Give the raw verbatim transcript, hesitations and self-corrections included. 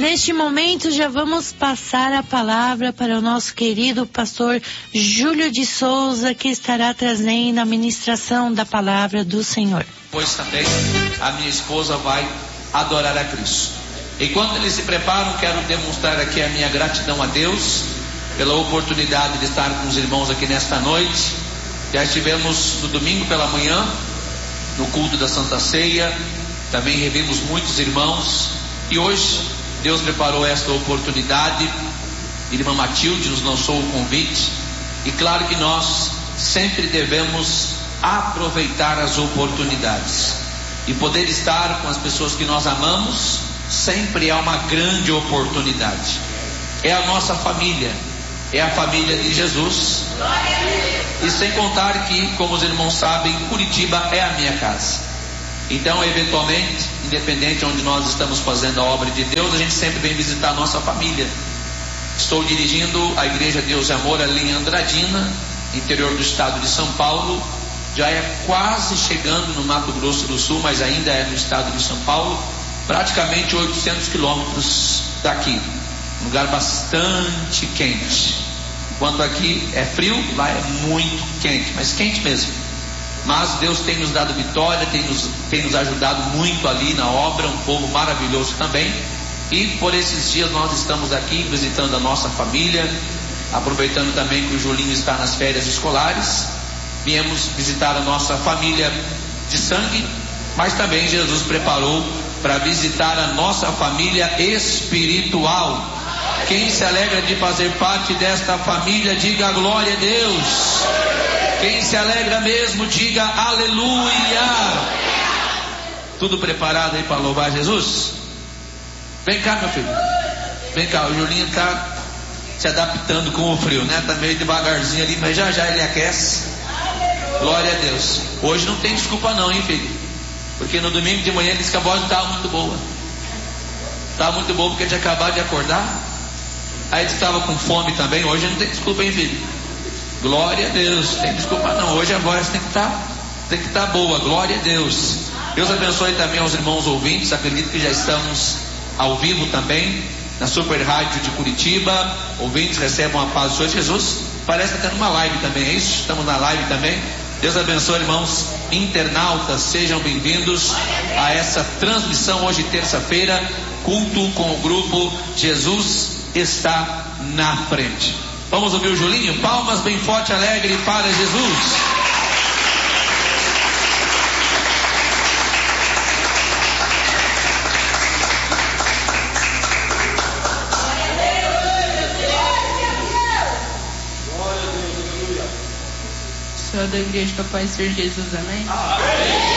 neste momento já vamos passar a palavra para o nosso querido pastor Júlio de Souza, que estará trazendo a ministração da palavra do Senhor. Pois também a minha esposa vai adorar a Cristo. Enquanto eles se preparam, quero demonstrar aqui a minha gratidão a Deus pela oportunidade de estar com os irmãos aqui nesta noite. Já estivemos no domingo pela manhã no culto da Santa Ceia, também revimos muitos irmãos, e hoje Deus preparou esta oportunidade. Irmã Matilde nos lançou o convite, e claro que nós sempre devemos aproveitar as oportunidades, e poder estar com as pessoas que nós amamos sempre é uma grande oportunidade. É a nossa família, é a família de Jesus, e sem contar que, como os irmãos sabem, Curitiba é a minha casa. Então, eventualmente, independente de onde nós estamos fazendo a obra de Deus, a gente sempre vem visitar a nossa família. Estou dirigindo a Igreja Deus e Amor ali em Andradina, interior do estado de São Paulo. Já é quase chegando no Mato Grosso do Sul, mas ainda é no estado de São Paulo, praticamente oitocentos quilômetros daqui, um lugar bastante quente. Enquanto aqui é frio, lá é muito quente, mas quente mesmo. Mas Deus tem nos dado vitória, tem nos, tem nos ajudado muito ali na obra, um povo maravilhoso também. E por esses dias nós estamos aqui visitando a nossa família, aproveitando também que o Julinho está nas férias escolares. Viemos visitar a nossa família de sangue, mas também Jesus preparou para visitar a nossa família espiritual. Quem se alegra de fazer parte desta família, diga glória a Deus. Quem se alegra mesmo, diga aleluia. Tudo preparado aí para louvar Jesus? Vem cá, meu filho. Vem cá, o Julinho está se adaptando com o frio, né? Está meio devagarzinho ali, mas já já ele aquece. Glória a Deus. Hoje não tem desculpa não, hein, filho? Porque no domingo de manhã ele disse que a voz não estava muito boa. Estava muito boa porque tinha acabado de acordar. Aí disse que estava com fome também. Hoje não tem desculpa, hein, filho? Glória a Deus. Tem desculpa não. Hoje a voz tem que estar tem que estar boa. Glória a Deus. Deus abençoe também aos irmãos ouvintes. Acredito que já estamos ao vivo também na Super Rádio de Curitiba. Ouvintes, recebam a paz do Senhor Jesus. Parece que está tendo uma live também, é isso? Estamos na live também. Deus abençoe, irmãos internautas, sejam bem-vindos a essa transmissão hoje, terça-feira, culto com o grupo Jesus está na frente. Vamos ouvir o Julinho? Palmas bem forte, alegre para Jesus. Da igreja Papai Ser Jesus, amém? Amém.